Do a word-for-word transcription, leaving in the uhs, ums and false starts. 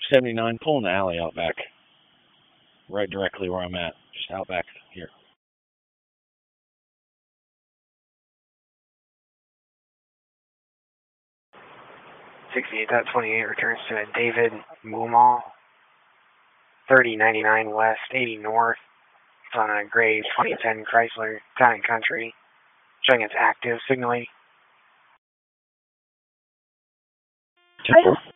seventy-nine, pulling the alley out back. Right directly where I'm at. Just out back here. sixty-eight twenty-eight returns to a David Mumal. thirty ninety-nine west, eighty north. It's on a gray twenty ten Chrysler Town and Country. Showing its active signaling. Temple.